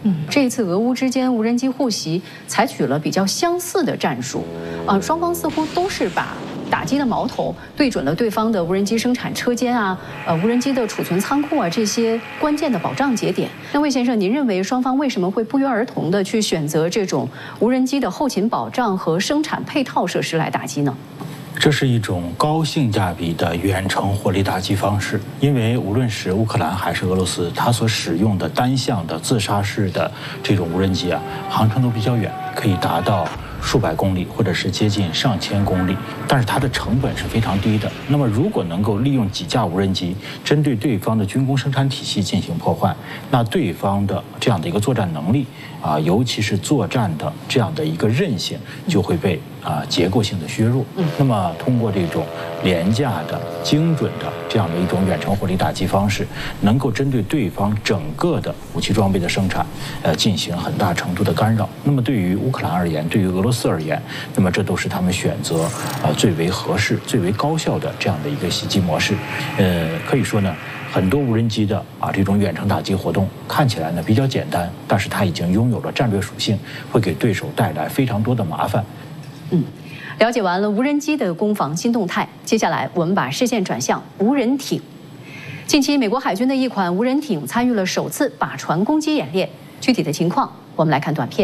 这一次俄乌之间无人机互袭，采取了比较相似的战术，双方似乎都是把打击的矛头对准了对方的无人机生产车间啊，无人机的储存仓库啊这些关键的保障节点。那魏先生，您认为双方为什么会不约而同的去选择这种无人机的后勤保障和生产配套设施来打击呢？ 这是一种高性价比的远程火力打击方式，因为无论是乌克兰还是俄罗斯，它所使用的单向的自杀式的这种无人机啊，航程都比较远，可以达到数百公里或者是接近上千公里，但是它的成本是非常低的。那么如果能够利用几架无人机针对对方的军工生产体系进行破坏，那对方的这样的一个作战能力啊，尤其是作战的这样的一个韧性就会被结构性的削弱。那么通过这种廉价的、精准的这样的一种远程火力打击方式，能够针对对方整个的武器装备的生产，进行很大程度的干扰。那么对于乌克兰而言，对于俄罗斯而言，那么这都是他们选择最为合适、最为高效的这样的一个袭击模式。可以说呢，很多无人机的这种远程打击活动看起来呢比较简单，但是它已经拥有了战略属性，会给对手带来非常多的麻烦。 了解完了无人机的攻防新动态，接下来我们把视线转向无人艇。近期，美国海军的一款无人艇参与了首次靶船攻击演练，具体的情况我们来看短片。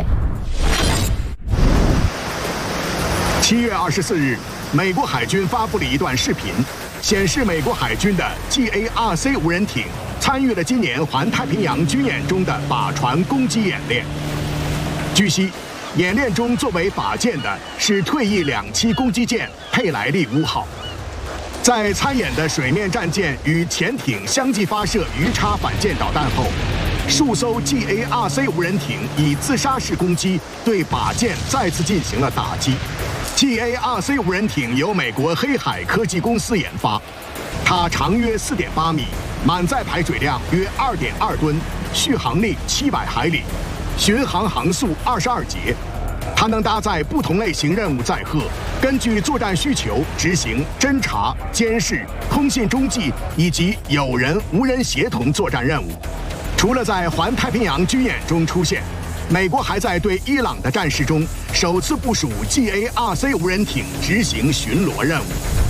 7月24日，美国海军发布了一段视频，显示美国海军的 GARC 无人艇参与了今年环太平洋军演中的靶船攻击演练。据悉，演练中作为靶舰的是退役2栖攻击舰佩莱利5号。在参演的水面战舰与潜艇相继发射鱼叉反舰导弹后，数艘 GARC 无人艇以自杀式攻击对靶舰再次进行了打击。GARC 无人艇由美国黑海科技公司研发，它长约4.8米，满载排水量约2.2吨，续航力700海里，巡航航速22节。它能搭载不同类型任务载荷，根据作战需求执行侦察、监视、通信中继以及有人无人协同作战任务。除了在环太平洋军演中出现，美国还在对伊朗的战事中首次部署 GARC 无人艇执行巡逻任务。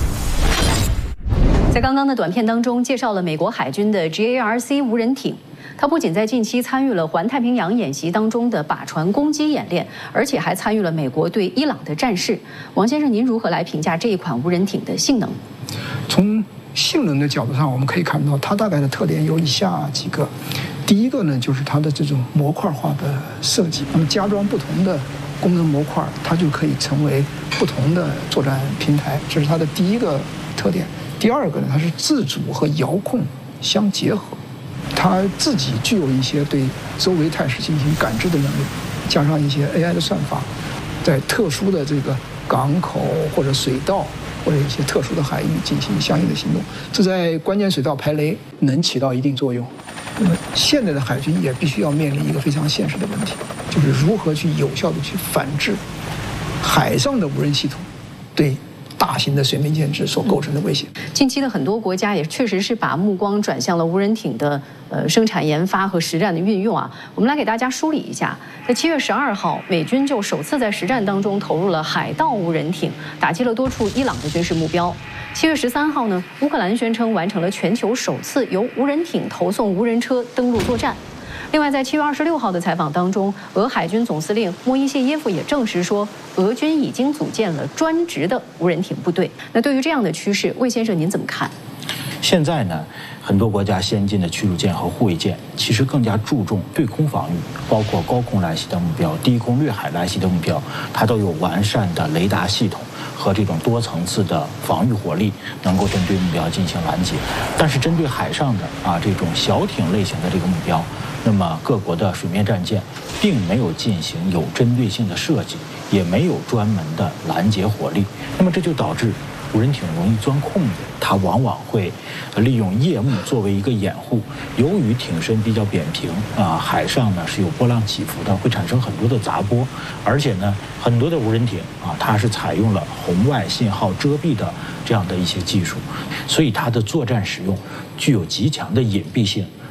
在刚刚的短片当中，介绍了美国海军的 GARC 无人艇。它不仅在近期参与了环太平洋演习当中的靶船攻击演练，而且还参与了美国对伊朗的战事。王先生，您如何来评价这一款无人艇的性能？ 从性能的角度上，我们可以看到它大概的特点有以下几个。第一个呢，就是它的这种模块化的设计，那么加装不同的功能模块，它就可以成为不同的作战平台，这是它的第一个特点。第二个呢，它是自主和遥控相结合。它自己具有一些对周围态势进行感知的能力，加上一些 AI 的算法，在特殊的这个港口或者水道或者一些特殊的海域进行相应的行动，这在关键水道排雷能起到一定作用。那么现在的海军也必须要面临一个非常现实的问题，就是如何去有效的去反制海上的无人系统对大型的水面舰只所构成的威胁。 近期的很多国家也确实是把目光转向了无人艇的生产研发和实战的运用啊。我们来给大家梳理一下，在7月12号，美军就首次在实战当中投入了海盗无人艇，打击了多处伊朗的军事目标。7月13号呢，乌克兰宣称完成了全球首次由无人艇投送无人车登陆作战。另外，在7月26号的采访当中，俄海军总司令莫伊谢耶夫也证实说，俄军已经组建了专职的无人艇部队。那对于这样的趋势，魏先生您怎么看？ 现在呢，很多国家先进的驱逐舰和护卫舰其实更加注重对空防御，包括高空来袭的目标、低空掠海来袭的目标，它都有完善的雷达系统和这种多层次的防御火力，能够针对目标进行拦截。但是针对海上的这种小艇类型的这个目标，那么各国的水面战舰并没有进行有针对性的设计，也没有专门的拦截火力，那么这就导致无人艇容易钻空子，它往往会利用夜幕作为一个掩护。由于艇身比较扁平海上呢是有波浪起伏的，会产生很多的杂波，而且呢很多的无人艇它是采用了红外信号遮蔽的这样的一些技术，所以它的作战使用具有极强的隐蔽性。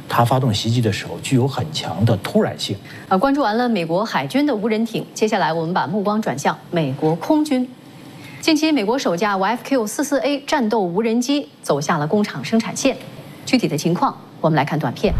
它发动袭击的时候具有很强的突然性。 关注完了美国海军的无人艇，接下来我们把目光转向美国空军。近期，美国首架 YFQ-44A 战斗无人机走下了工厂生产线，具体的情况我们来看短片。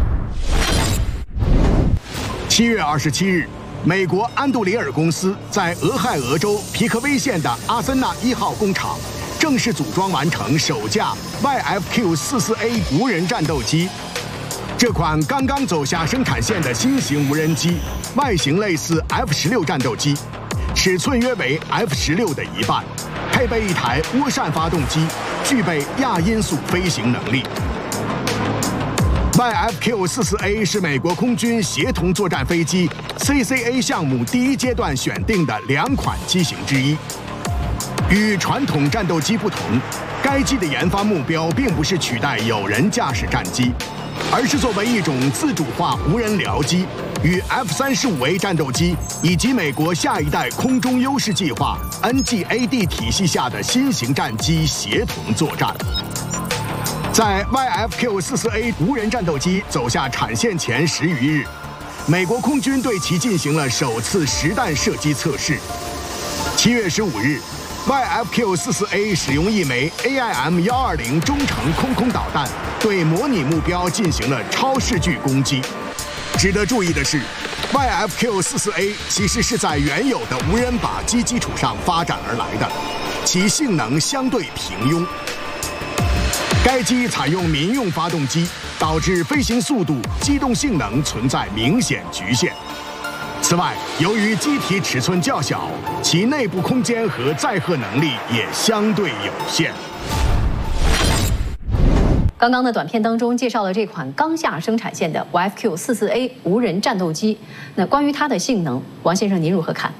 7月27日，美国安杜里尔公司在俄亥俄州皮克威县的阿森纳1号工厂正式组装完成首架 YFQ-44A 无人战斗机。这款刚刚走下生产线的新型无人机，外形类似 F-16战斗机，尺寸约为 F-16的一半，配备一台涡扇发动机，具备亚音速飞行能力。YFQ-44A 是美国空军协同作战飞机 CCA 项目第一阶段选定的2款机型之一。与传统战斗机不同，该机的研发目标并不是取代有人驾驶战机，而是作为一种自主化无人僚机，与 F-35A 战斗机以及美国下一代空中优势计划 NGAD 体系下的新型战机协同作战。在 YFQ-44A 无人战斗机走下产线前10余日，美国空军对其进行了首次实弹射击测试。7月15日，YFQ-44A 使用一枚 AIM-120中程空导弹对模拟目标进行了超视距攻击。值得注意的是， YFQ-44A 其实是在原有的无人靶机基础上发展而来的，其性能相对平庸。该机采用民用发动机，导致飞行速度、机动性能存在明显局限。此外，由于机体尺寸较小，其内部空间和载荷能力也相对有限。 刚刚的短片当中介绍了这款刚下生产线的 YFQ-44A 无人战斗机。那关于它的性能，王先生您如何看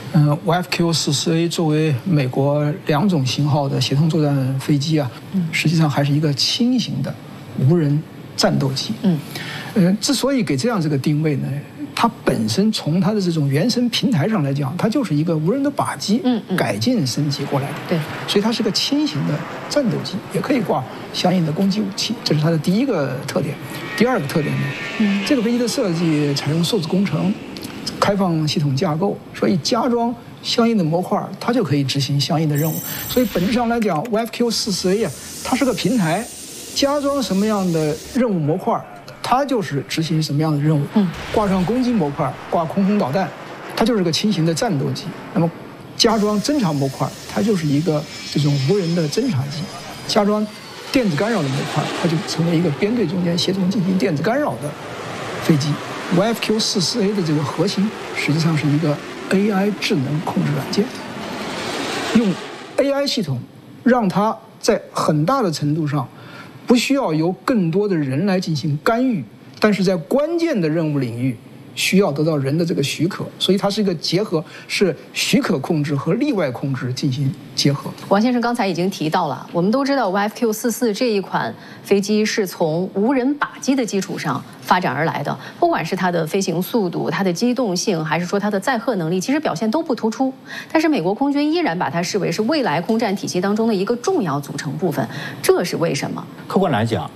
？YFQ-44A 作为美国2种型号的协同作战飞机啊，实际上还是一个轻型的无人战斗机。之所以给这个定位呢，它本身从它的这种原生平台上来讲，它就是一个无人的靶机，改进升级过来的。 对， 所以它是个轻型的战斗机，也可以挂相应的攻击武器，这是它的第一个特点。第二个特点呢，这个飞机的设计采用数字工程。开放系统架构，所以加装相应的模块，它就可以执行相应的任务。所以本质上来讲 ，YFQ-44A 它是个平台，加装什么样的任务模块，它就是执行什么样的任务。挂上攻击模块，挂空导弹，它就是个轻型的战斗机。那么加装侦察模块，它就是一个这种无人的侦察机。加装电子干扰的模块，它就成为一个编队中间协同进行电子干扰的飞机。YFQ-44A 的这个核心实际上是一个 AI 智能控制软件，用 AI 系统让它在很大的程度上不需要由更多的人来进行干预，但是在关键的任务领域需要得到人的这个许可，所以它是一个结合，是许可控制和例外控制进行结合。 王先生刚才已经提到了，我们都知道 YFQ-44这一款飞机是从无人靶机的基础上发展而来的，不管是它的飞行速度、它的机动性，还是说它的载荷能力，其实表现都不突出。但是美国空军依然把它视为是未来空战体系当中的一个重要组成部分，这是为什么？ 客观来讲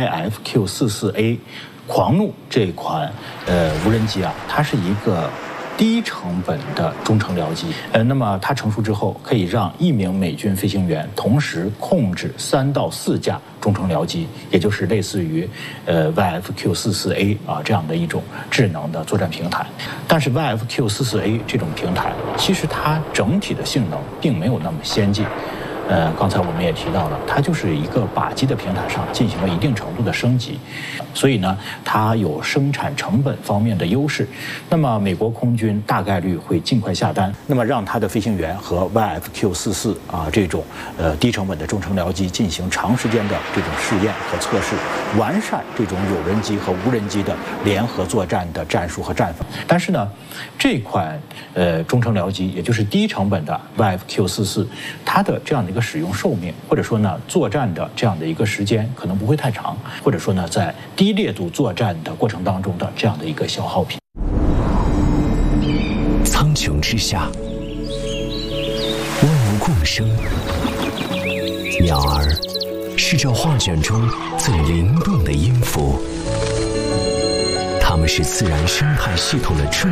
，YFQ-44A 狂怒这款无人机啊，它是一个低成本的中程僚机。那么它成熟之后，可以让1名美军飞行员同时控制3到4架中程僚机，也就是类似于YFQ-44A 这样的一种智能的作战平台。但是 YFQ-44A 这种平台，其实它整体的性能并没有那么先进。刚才我们也提到了，它就是一个靶机的平台上进行了一定程度的升级，所以呢，它有生产成本方面的优势。那么美国空军大概率会尽快下单，那么让它的飞行员和 YFQ-44这种低成本的中程僚机进行长时间的这种试验和测试，完善这种有人机和无人机的联合作战的战术和战法。但是呢，这款中程僚机，也就是低成本的 YFQ-44，它的这样的一个使用寿命，或者说呢作战的这样的一个时间可能不会太长，或者说呢在低烈度作战的过程当中的这样的一个消耗品。 苍穹之下，万物共生，鸟儿是这画卷中最灵动的音符。 它们是自然生态系统的重